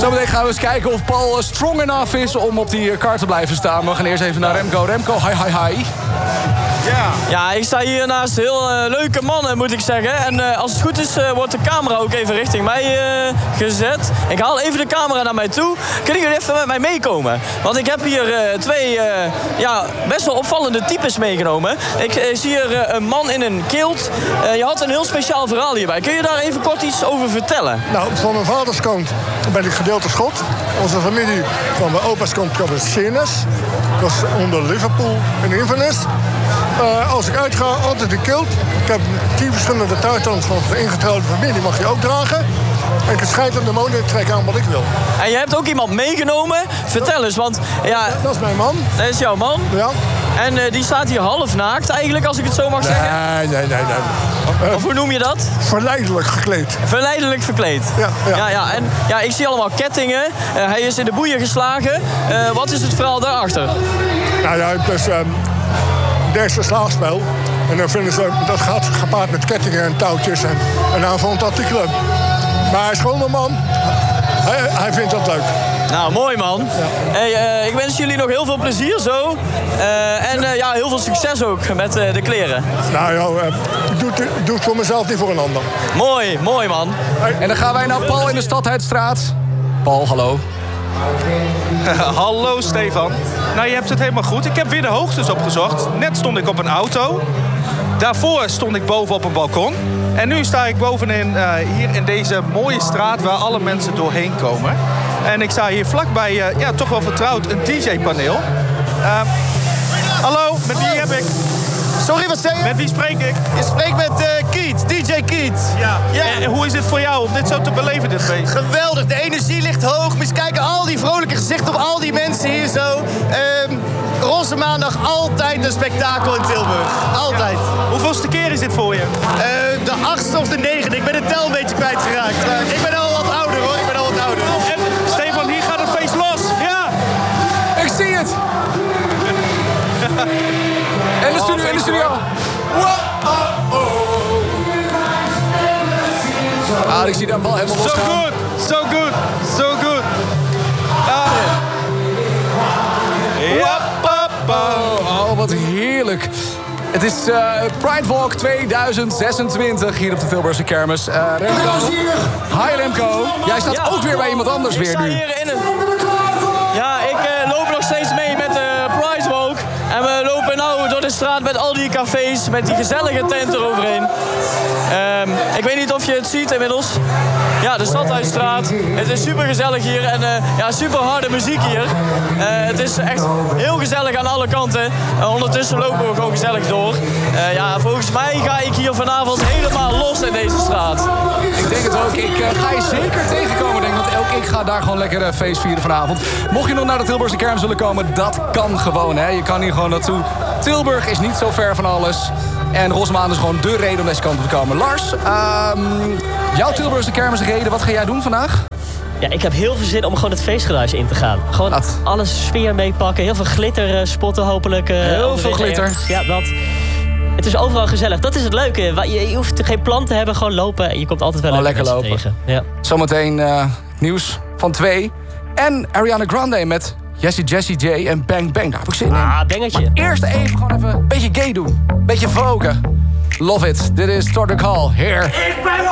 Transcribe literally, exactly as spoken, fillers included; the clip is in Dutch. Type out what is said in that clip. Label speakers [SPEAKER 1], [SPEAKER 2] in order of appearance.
[SPEAKER 1] Zometeen gaan we eens kijken of Paul strong enough is om op die kar te blijven staan. We gaan eerst even naar Remco. Remco, hi, hi, hi.
[SPEAKER 2] Ja.
[SPEAKER 3] Ja, ik sta hier naast heel uh, leuke mannen, moet ik zeggen. En uh, als het goed is, uh, wordt de camera ook even richting mij uh, gezet. Ik haal even de camera naar mij toe. Kunnen jullie even met mij meekomen? Want ik heb hier uh, twee uh, ja, best wel opvallende types meegenomen. Ik uh, zie hier uh, een man in een kilt. Uh, je had een heel speciaal verhaal hierbij. Kun je daar even kort iets over vertellen?
[SPEAKER 4] Nou, van mijn vaders kant ben ik gedeelte Schot. Onze familie van mijn opa's kant kwam uit Sheerness. Dat is onder Liverpool in Inverness. Uh, als ik uitga, altijd een kilt. Ik heb tien verschillende truitans van de ingetrouwde familie. Mag je ook dragen. En ik het schijnt aan de mode en trek aan wat ik wil.
[SPEAKER 3] En je hebt ook iemand meegenomen. Vertel eens, want... Ja,
[SPEAKER 4] ja, dat is mijn man.
[SPEAKER 3] Dat is jouw man?
[SPEAKER 4] Ja.
[SPEAKER 3] En uh, die staat hier half naakt eigenlijk, als ik het zo mag zeggen?
[SPEAKER 4] Nee, nee, nee, nee.
[SPEAKER 3] Uh, of hoe noem je dat?
[SPEAKER 4] Verleidelijk gekleed.
[SPEAKER 3] Verleidelijk verkleed.
[SPEAKER 4] Ja, ja.
[SPEAKER 3] ja, ja. En ja, ik zie allemaal kettingen. Uh, hij is in de boeien geslagen. Uh, wat is het verhaal daarachter?
[SPEAKER 4] Nou ja, het is um, derde slaagspel. En dan vinden ze, dat gaat gepaard met kettingen en touwtjes en een aanvallend artikelen. Maar hij is gewoon een man. Hij, hij vindt dat leuk.
[SPEAKER 3] Nou, mooi man. Ja. Hey, uh, ik wens jullie nog heel veel plezier zo. Uh, en uh, ja, heel veel succes ook met uh, de kleren.
[SPEAKER 4] Nou ja, uh, ik, doe het, ik doe het voor mezelf, niet voor een ander.
[SPEAKER 3] Mooi, mooi man.
[SPEAKER 1] Hey. En dan gaan wij naar Paul in de Stadhuisstraat. Paul, hallo.
[SPEAKER 2] Hallo Stefan. Nou, je hebt het helemaal goed. Ik heb weer de hoogtes opgezocht. Net stond ik op een auto. Daarvoor stond ik boven op een balkon. En nu sta ik bovenin uh, hier in deze mooie straat waar alle mensen doorheen komen. En ik sta hier vlakbij, uh, ja, toch wel vertrouwd, een D J-paneel. Uh, hallo, met wie heb ik?
[SPEAKER 5] Sorry, wat zei je?
[SPEAKER 2] Met wie spreek ik?
[SPEAKER 5] Je spreekt met uh, Keith, D J Keith.
[SPEAKER 2] Ja.
[SPEAKER 5] ja.
[SPEAKER 2] En hoe is het voor jou om dit zo te beleven, dit feest?
[SPEAKER 5] Geweldig, de energie ligt hoog. Moet je kijken, al die vrolijke gezichten op al die mensen hier zo. Um, Roze maandag altijd een spektakel in Tilburg. Altijd.
[SPEAKER 2] Ja. Hoeveelste keer is dit voor je?
[SPEAKER 5] Uh, de achtste of de negende. Ik ben de tel een beetje kwijtgeraakt. Uh, ik ben al wat ouder hoor, ik ben al wat ouder.
[SPEAKER 2] En Stefan, hier gaat het feest los. Ja!
[SPEAKER 1] Ik zie het! En de studio, in de studio. Ah, ik zie daar bal helemaal los
[SPEAKER 2] gaan. So good, so good, so good. Ah. Ja, papa.
[SPEAKER 1] Oh, wat heerlijk. Het is uh, Pride Walk tweeduizend zesentwintig hier op de Tilburgse kermis. Uh, Remco. Hi Remco. Jij staat ja. ook weer bij iemand anders
[SPEAKER 3] ik
[SPEAKER 1] weer nu.
[SPEAKER 3] Hier in een... Ja, ik uh, loop nog steeds mee met de Pride Walk. En we lopen nou door de straat met al die cafés, met die gezellige tent eroverheen. Um, ik weet niet of je het ziet inmiddels. Ja, de Stadhuisstraat. Het is super gezellig hier en uh, ja, super harde muziek hier. Uh, het is echt heel gezellig aan alle kanten. Uh, ondertussen lopen we gewoon gezellig door. Uh, ja, volgens mij ga ik hier vanavond helemaal los in deze straat.
[SPEAKER 1] Ik denk het ook. Ik uh, ga je zeker tegenkomen, denk ik. Want ook ik ga daar gewoon lekker uh, feest vieren vanavond. Mocht je nog naar de Tilburgse kermis willen komen, dat kan gewoon. Hè. Je kan hier gewoon naartoe. Tilburg is niet zo ver van alles. En Rozemaan is gewoon de reden om deze kant op te komen. Lars, um, jouw Tilburgse kermisreden, wat ga jij doen vandaag?
[SPEAKER 6] Ja, ik heb heel veel zin om gewoon het feestgeluid in te gaan. Gewoon dat. Alles sfeer meepakken. Heel veel glitter uh, spotten hopelijk. Uh,
[SPEAKER 1] heel veel glitter.
[SPEAKER 6] Ergens. Ja, dat. Het is overal gezellig. Dat is het leuke. Je, je hoeft geen plan te hebben, gewoon lopen. En je komt altijd wel
[SPEAKER 1] oh,
[SPEAKER 6] lekker
[SPEAKER 1] lopen.
[SPEAKER 6] Tegen. Ja.
[SPEAKER 1] Zometeen uh, nieuws van twee. En Ariana Grande met Jessie Jessie J en Bang Bang. Daar heb ik zin in.
[SPEAKER 6] Ah, bangetje.
[SPEAKER 1] Maar eerst even gewoon even een beetje gay doen. Een beetje voken. Love it. Dit is Tortic Hall. Here.
[SPEAKER 7] Ik ben